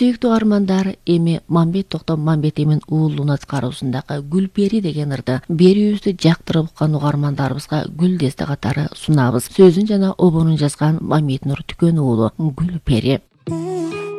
Сүйүктүү армандар, эми Мамбет Токтом Мамбетимин уулуна чыгаруусундагы Гүлпери деген ырды берүүбүздү жактырып уккан угармандарыбызга гүл десте катары сунабыз. Сөзүн жана обонун жазган Мамит Нур Түкөн уулу Гүлпери.